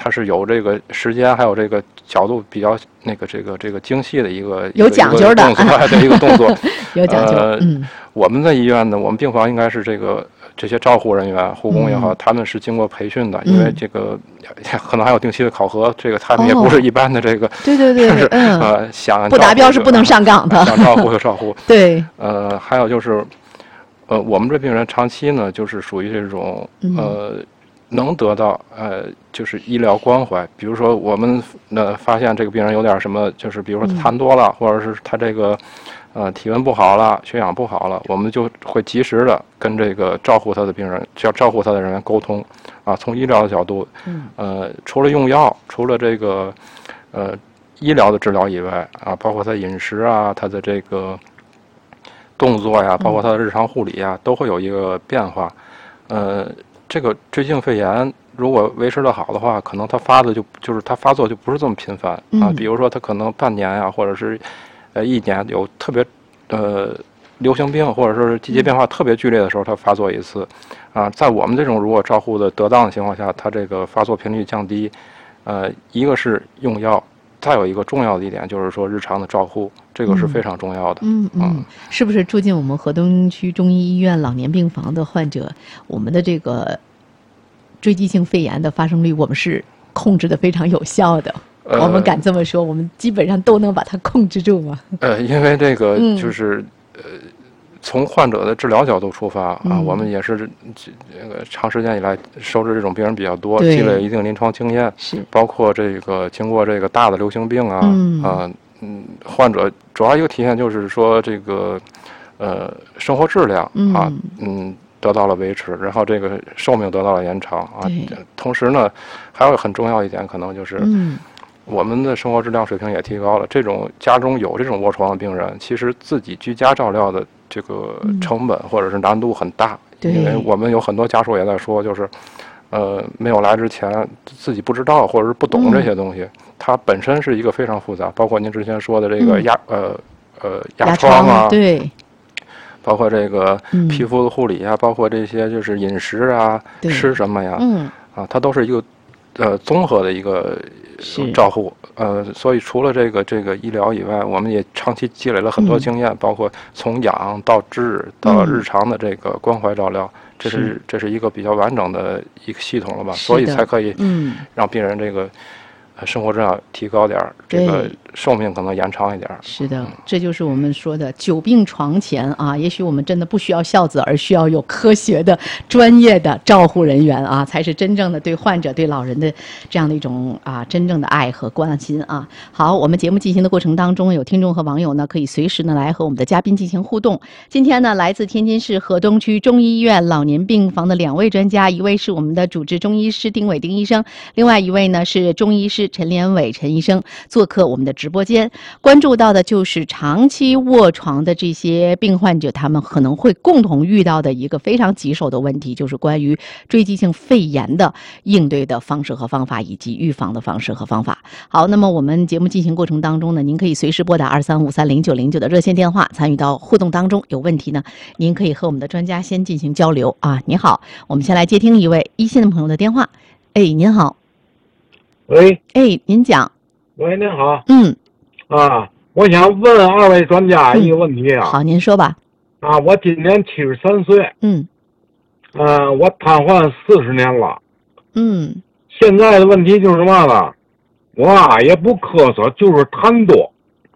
它是有这个时间还有这个角度比较那个这个精细的一个有讲究的动作的一个动作。 有讲究。 我们的医院呢，我们病房应该是这些照护人员、护工也好，他们是经过培训的，因为这个可能还有定期的考核，这个他们也不是一般的这个。 对对对， 想不达标是不能上岗的。 想照顾就照顾。 对。 还有就是，我们这病人长期呢，就是属于这种能得到就是医疗关怀，比如说我们发现这个病人有点什么，就是比如说他痰多了，或者是他这个体温不好了，血氧不好了，我们就会及时的跟这个照顾他的病人，照顾他的人员沟通啊。从医疗的角度，除了用药，除了这个医疗的治疗以外啊，包括他饮食啊，他的这个动作呀，包括他的日常护理呀，都会有一个变化。这个锥激性肺炎如果维持的好的话，可能它就是它发作就不是这么频繁啊。比如说它可能半年呀，或者是1年有特别流行病或者是季节变化特别剧烈的时候，它发作一次啊。在我们这种如果照顾的得当的情况下，它这个发作频率降低。一个是用药，再有一个重要的一点就是说日常的照护，这个是非常重要的。 是不是住进我们河东区中医医院老年病房的患者，我们的这个锥激性肺炎的发生率我们是控制的非常有效的？我们敢这么说，我们基本上都能把它控制住吗？ 因为这个就是从患者的治疗角度出发啊，我们也是这个长时间以来收治这种病人比较多，积累一定临床经验，包括这个经过这个大的流行病啊，患者主要一个体现就是说这个生活质量啊，得到了维持，然后这个寿命得到了延长啊。同时呢，还有很重要一点，可能就是我们的生活质量水平也提高了。这种家中有这种卧床的病人，其实自己居家照料的这个成本或者是难度很大，因为我们有很多家属也在说，就是没有来之前自己不知道或者是不懂这些东西，它本身是一个非常复杂，包括您之前说的这个压疮啊， 对， 包括这个皮肤的护理啊，包括这些就是饮食啊，吃什么呀，它都是一个综合的一个照护。所以除了这个医疗以外，我们也长期积累了很多经验，包括从养到治到日常的这个关怀照料，这是一个比较完整的一个系统了吧，所以才可以让病人这个生活质量提高点，这个寿命可能延长一点。 是的，这就是我们说的久病床前啊。也许我们真的不需要孝子，而需要有科学的、专业的照护人员啊，才是真正的对患者、对老人的这样的一种真正的爱和关心啊。好，我们节目进行的过程当中，有听众和网友呢，可以随时呢来和我们的嘉宾进行互动。今天呢，来自天津市河东区中医院老年病房的2位专家，一位是我们的主治中医师丁伟丁医生，另外一位呢是中医师陈连伟陈医生，做客我们的直播间。关注到的就是长期卧床的这些病患者，他们可能会共同遇到的一个非常棘手的问题，就是关于锥激性肺炎的应对的方式和方法，以及预防的方式和方法。好，那么我们节目进行过程当中呢，您可以随时拨打23530909的热线电话参与到互动当中。有问题呢，您可以和我们的专家先进行交流啊。你好，我们先来接听一位一线的朋友的电话。您好。 喂。 您讲。 喂，您好。我想问2位专家一个问题啊。 好，您说吧。 我今年73岁。我瘫痪40年了。现在的问题就是什么呢？我也不咳嗽，就是痰多。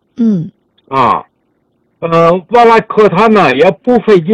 完了咳痰呢也不费劲。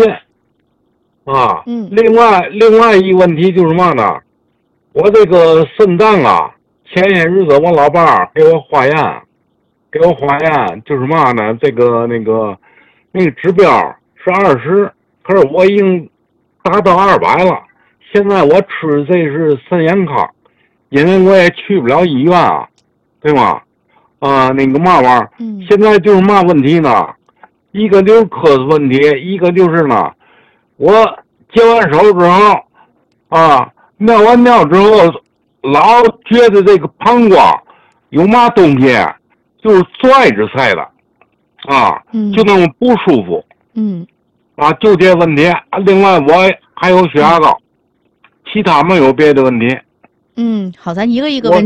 另外一个问题就是什么呢？我这个肾脏前些日子我老伴儿给我化验，就是什么呢？这个那个指标是20，可是我已经达到200了。现在我吃这是肾炎康，因为我也去不了医院对吗？那个嘛玩意儿，现在就是嘛问题呢？一个就是咳嗽问题，一个就是呢，我接完手之后尿完尿之后，老觉得这个膀胱有嘛东西就是拽着似的就那么不舒服就这问题。另外我还有血压高，其他没有别的问题。 好，咱一个一个问